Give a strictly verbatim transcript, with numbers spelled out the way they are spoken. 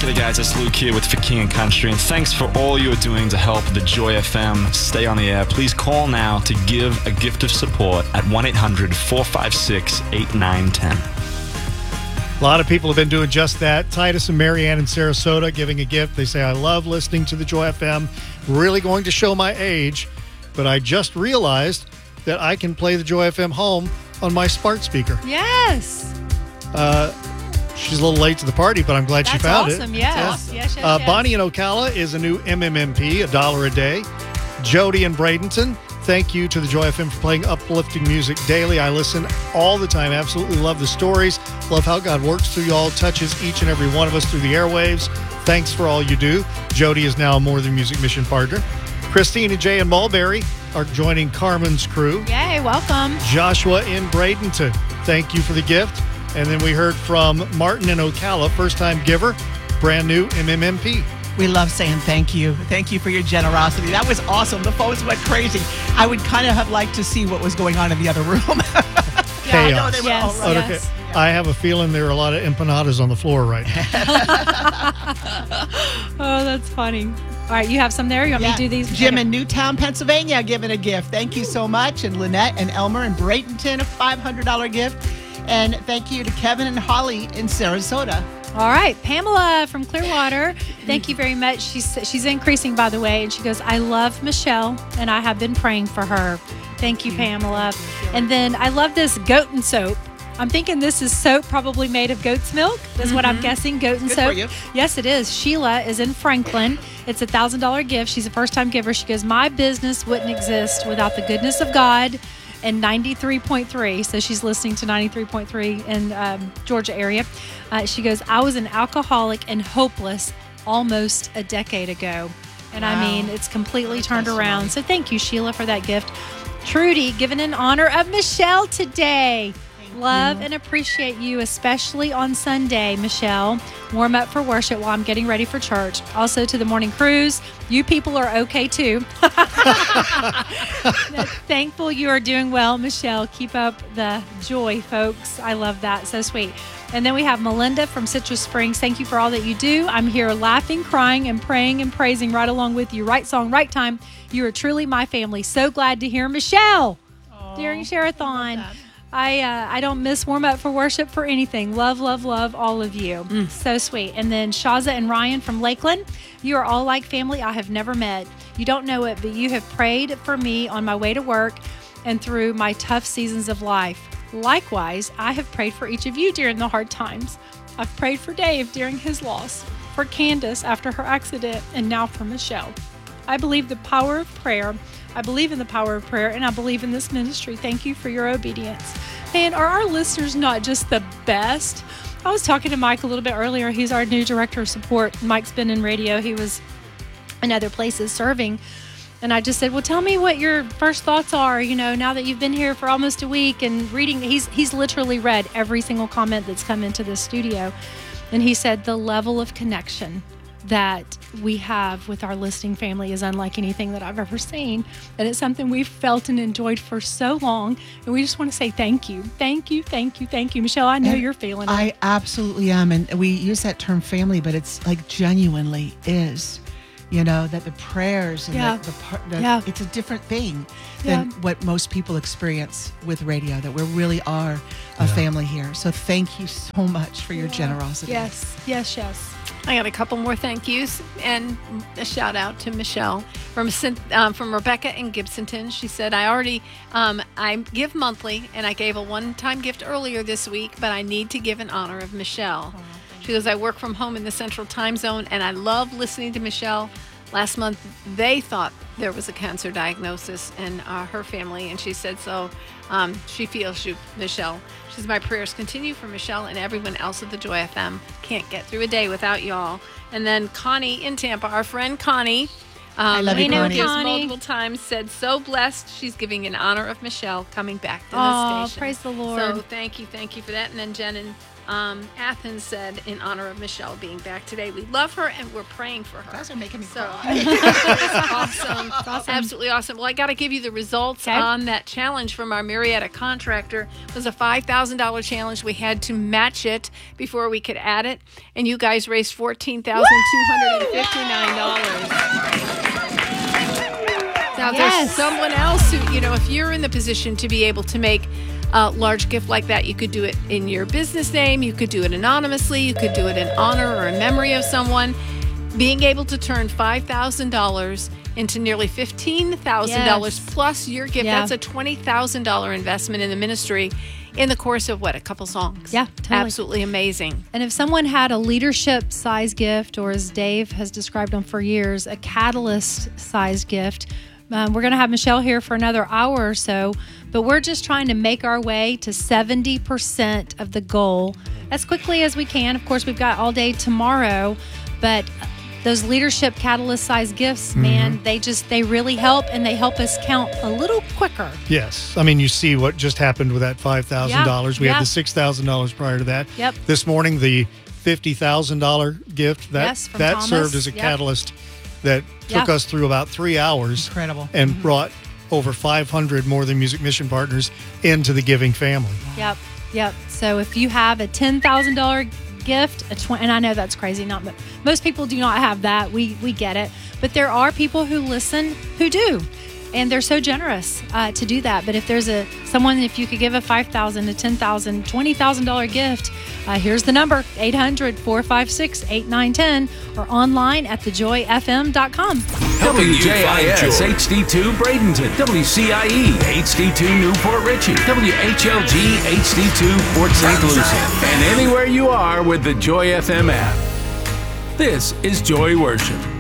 G'day guys, it's Luke here with For King and Country, and thanks for all you're doing to help the Joy F M stay on the air. Please call now to give a gift of support at one eight hundred four five six eight nine one zero. A lot of people have been doing just that. Titus and Marianne in Sarasota giving a gift. They say, I love listening to the Joy F M. Really going to show my age, but I just realized that I can play the Joy F M home on my smart speaker. Yes. Uh, she's a little late to the party, but I'm glad That's she found awesome. it. Yes. Yeah. Yes, yes, Uh, yes. Bonnie in Ocala is a new M M M P, a dollar a day. Jody in Bradenton, thank you to the Joy F M for playing uplifting music daily. I listen all the time. Absolutely love the stories. Love how God works through y'all, touches each and every one of us through the airwaves. Thanks for all you do. Jody is now a More Than Music Mission partner. Christine and Jay in Mulberry are joining Carmen's crew. Yay, welcome. Joshua in Bradenton, thank you for the gift. And then we heard from Martin in Ocala, first-time giver, brand new M M M P. We love saying thank you. Thank you for your generosity. That was awesome. The phones went crazy. I would kind of have liked to see what was going on in the other room. Chaos. I know they were all Yes, right. yes. Okay. I have a feeling there are a lot of empanadas on the floor right now. Oh, that's funny. All right, you have some there? You want me to do these? Jim Okay. in Newtown, Pennsylvania, giving a gift. Thank you so much. And Lynette and Elmer in Bradenton, a five hundred dollars gift. And thank you to Kevin and Holly in Sarasota. All right, Pamela from Clearwater, thank you very much. She's she's increasing, by the way, and she goes, I love Michelle, and I have been praying for her. Thank you, Pamela. And then I love this goat and soap. I'm thinking this is soap probably made of goat's milk. That's what I'm guessing, goat and Good soap. for you. Yes, it is. Sheila is in Franklin. It's a one thousand dollars gift. She's a first-time giver. She goes, my business wouldn't exist without the goodness of God. And ninety-three point three, so she's listening to ninety-three point three in um, Georgia area. Uh, she goes, I was an alcoholic and hopeless almost a decade ago. And I Wow. mean, it's completely What a turned testimony. around. So thank you, Sheila, for that gift. Trudy, given in honor of Michelle today. Love and appreciate you, especially on Sunday, Michelle. Warm up for worship while I'm getting ready for church. Also to the morning cruise. You people are okay too. Thankful you are doing well, Michelle. Keep up the joy, folks. I love that. So sweet. And then we have Melinda from Citrus Springs. Thank you for all that you do. I'm here laughing, crying, and praying and praising right along with you. Right song, right time. You are truly my family. So glad to hear Michelle during Share-a-thon. I uh, I don't miss warm up for worship for anything. Love, love, love all of you. So sweet. And then Shaza and Ryan from Lakeland. You are all like family I have never met. You don't know it, but you have prayed for me on my way to work and through my tough seasons of life. Likewise, I have prayed for each of you during the hard times. I've prayed for Dave during his loss, for Candace after her accident, and now for Michelle. I believe the power of prayer. I believe in the power of prayer, and I believe in this ministry. Thank you for your obedience. Man, are our listeners not just the best? I was talking to Mike a little bit earlier. He's our new director of support. Mike's been in radio. He was in other places serving. And I just said, well, tell me what your first thoughts are, you know, now that you've been here for almost a week and reading. He's, he's literally read every single comment that's come into this studio. And he said the level of connection that we have with our listening family is unlike anything that I've ever seen. And it's something we've felt and enjoyed for so long. And we just want to say thank you. Thank you, thank you, thank you. Michelle, I know And you're feeling it. I absolutely am. And we use that term family, but it's like genuinely is. You know, that the prayers and Yeah. the, the, part, the Yeah. it's a different thing than Yeah. what most people experience with radio, that we really are a family here. So thank you so much for your generosity. Yes, yes, yes. I got a couple more thank yous and a shout out to Michelle from Cyn- um, from Rebecca in Gibsonton. She said, I already, um, I give monthly and I gave a one-time gift earlier this week, but I need to give in honor of Michelle. She goes, I work from home in the Central Time Zone and I love listening to Michelle. Last month, they thought there was a cancer diagnosis in uh, her family, and she said so. Um, she feels you, Michelle. She says, my prayers continue for Michelle and everyone else at the Joy F M. Can't get through a day without y'all. And then Connie in Tampa, our friend Connie, um, I love you, we know Connie. gives Connie. multiple times, said so blessed. She's giving in honor of Michelle coming back to Oh, the station. praise the Lord. So thank you, thank you for that. And then Jen in Um, Athens said, in honor of Michelle being back today, we love her and we're praying for her. You guys are making me So cry. it's awesome. awesome. Absolutely awesome. Well, I got to give you the results Okay. on that challenge from our Marietta contractor. It was a five thousand dollars challenge. We had to match it before we could add it. And you guys raised fourteen thousand two hundred fifty-nine dollars. Now, Yes. there's someone else who, you know, if you're in the position to be able to make a large gift like that, you could do it in your business name, you could do it anonymously, you could do it in honor or in memory of someone. Being able to turn five thousand dollars into nearly fifteen thousand dollars Yes. plus your gift, Yeah. that's a twenty thousand dollars investment in the ministry in the course of, what, a couple songs? Yeah, totally. Absolutely amazing. And if someone had a leadership size gift, or as Dave has described them for years, a catalyst size gift, um, we're going to have Michelle here for another hour or so, but we're just trying to make our way to seventy percent of the goal as quickly as we can. Of course, we've got all day tomorrow, but those leadership catalyst size gifts, man, they just, they really help, and they help us count a little quicker. Yes. I mean, you see what just happened with that five thousand dollars. Yeah, We yeah. had the six thousand dollars prior to that. Yep. This morning, the fifty thousand dollars gift, that, Yes, from that Thomas. served as a Yep. catalyst that took Yeah. us through about three hours. Incredible. And brought over five hundred More Than Music mission partners into the giving family. Yep, yep. So if you have a ten thousand dollars gift, a tw- and I know that's crazy, not but most people do not have that. We we get it, but there are people who listen who do, and they're so generous uh, to do that. But if there's a someone, if you could give a five thousand, a ten thousand, twenty thousand dollar gift, uh, here's the number: eight hundred, four five six, eight nine one zero, or online at the joy f m dot com. W J I S H D two Bradenton, W C I E H D two Newport Richie, W H L G H D two Port Saint Lucie, and anywhere you are with the Joy F M app. This is Joy Worship.